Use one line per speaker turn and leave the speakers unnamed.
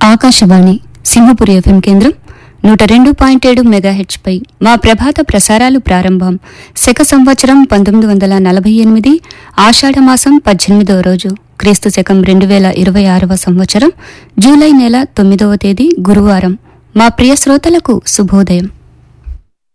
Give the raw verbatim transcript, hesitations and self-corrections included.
Akashvani Simhapuri FM కేంద్రం నూట రెండు పాయింట్ ఏడు మెగాహెచ్ పై మా ప్రభాత ప్రసారాలు ప్రారంభం. శక సంవత్సరం పంతొమ్మిది వందల నలభై ఎనిమిది ఆషాఢమాసం పద్దెనిమిదవ రోజు, క్రీస్తు శకం రెండు వేల ఇరవై ఆరవ సంవత్సరం జూలై నెల తొమ్మిదవ తేదీ గురువారం. మా ప్రియ శ్రోతలకు శుభోదయం.